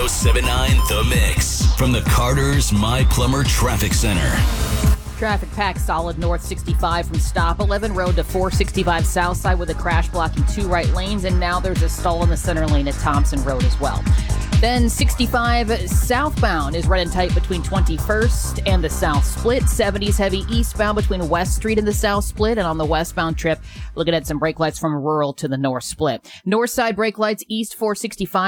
1079 The Mix from the Carter's My Plumber Traffic Center. Traffic packed solid north 65 from Stop 11 Road to 465 South Side with a crash blocking 2 right lanes, and now there's a stall in the center lane at Thompson Road as well. Then 65 southbound is running tight between 21st and the South Split. 70s heavy eastbound between West Street and the South Split, and on the westbound trip, looking at some brake lights from Rural to the North Split. North side brake lights east 465.